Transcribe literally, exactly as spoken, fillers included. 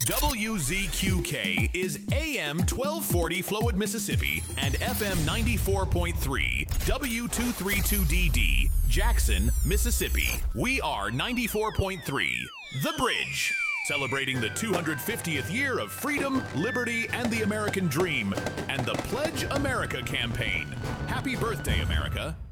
W Z Q K is A M twelve forty Flowood, Mississippi, and F M ninety-four point three W two thirty-two D D, Jackson, Mississippi. We are ninety-four point three, The Bridge, celebrating the two hundred fiftieth year of freedom, liberty, and the American dream, and the Pledge America campaign. Happy birthday, America.